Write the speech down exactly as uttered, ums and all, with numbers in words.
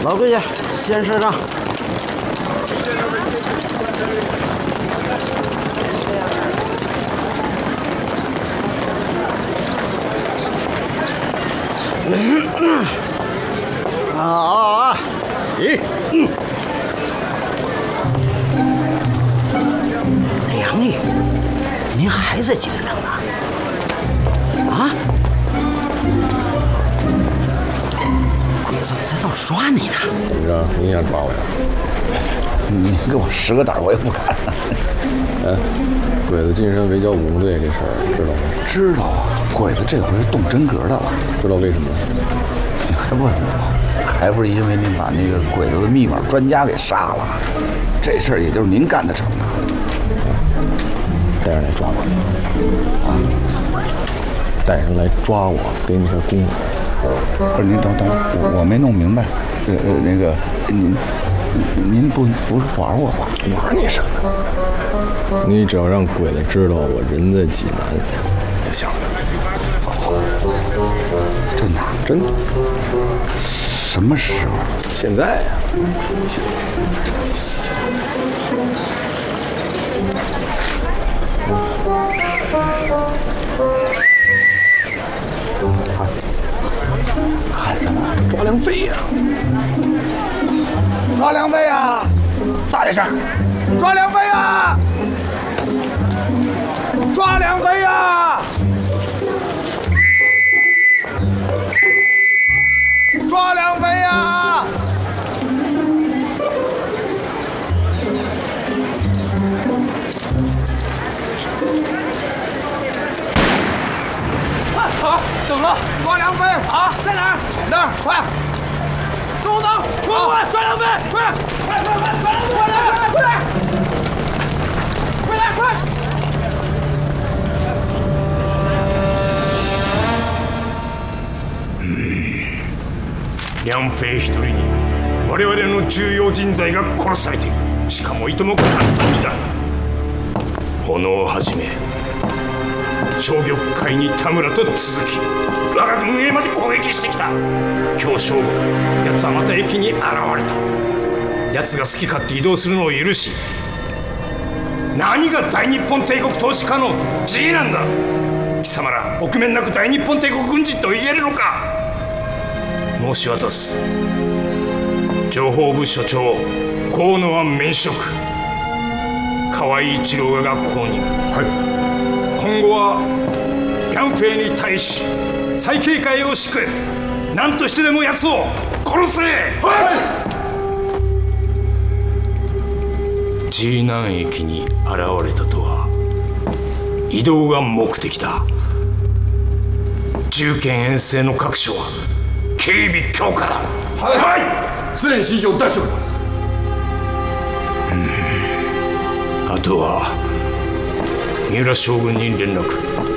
老贵家，先赊账。啊啊啊！咦，嗯。梁丽，您还在金陵城呢？啊？鬼子在那抓你呢？ 怎么着？你想抓我呀？ 你给我十个胆，我也不敢。 哎，鬼子进山围剿武工队这事儿知道吗？ 知道啊，鬼子这回是动真格的了。 知道为什么？ 你还问我？还不是因为您把那个鬼子的密码专家给杀了？这事儿也就是您干得成的。 带人来抓我啊！带人来抓我，给你份功劳。 不是您等等，我我没弄明白。呃呃，那个您您不不是玩我吧？ 玩你什么？你只要让鬼子知道我人在济南就行了。 真的？ 真的？ 什么时候？ 现在呀、啊。现喊什么？ 抓梁飞呀！ 抓梁飞呀！大点声！抓梁飞呀！抓梁飞呀！抓梁飞呀！ 好，怎么了？ 抓梁飞啊，在哪儿？ 那儿，快！ 等我等，快快抓梁飞，快快快快抓梁飞！快来快来快来！快来快！ うん、梁飞一人に我々の重要人材が殺されている。しかもいとも簡単にだ。小野をはじめ商業界に田村と続き我が軍営まで攻撃してきた。今日正午奴はまた駅に現れた。奴が好き勝手移動するのを許し、何が大日本帝国統治下の地位なんだ。貴様ら臆面なく大日本帝国軍人と言えるのか。申し渡す。情報部所長河野は免職、河合一郎が後任。はい、今後は梁飛に対し再警戒を敷く。何としてでも奴を殺せ。はい。ジーナン駅に現れたとは移動が目的だ。重剣遠征の各所は警備強化だ。 はいはい、すでに指示を出しております。 うん、あとは三浦将軍に連絡。